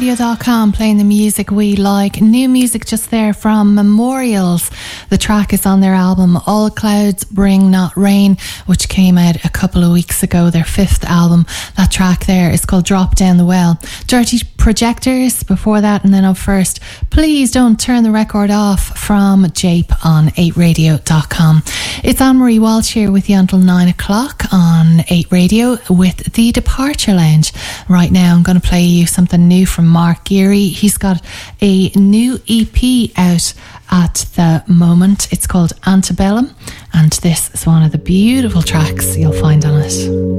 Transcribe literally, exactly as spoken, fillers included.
radio dot com, playing the music we like. New music just there from Memorials. The track is on their album All Clouds Bring Not Rain, which came out a couple of weeks ago, their fifth album. That track there is called Drop Down the Well. Dirty Projectors before that, and then up first, Please Don't Turn the Record Off from Jape on eight radio dot com. It's Anne-Marie Walsh here with you until nine o'clock on eight Radio with The Departure Lounge. Right now I'm going to play you something new from Mark Geary. He's got a new E P out at the moment. It's called Antebellum, and this is one of the beautiful tracks you'll find on it.